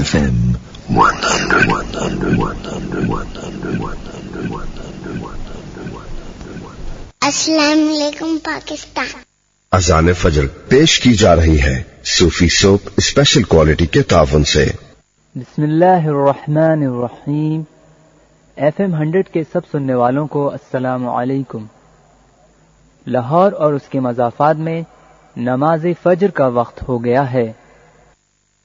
FM 100. अस्सलाम वालेकुम पाकिस्तान। अज़ान फजर पेश की जा रही है सूफी सोप स्पेशल क्वालिटी के तावन से। बिस्मिल्लाहिर्रहमानिर्रहीम। FM 100 के सब सुनने वालों को अस्सलाम वालेकुम। लाहौर और उसके मज़ाफ़ात में नमाज फजर का वक्त हो गया है।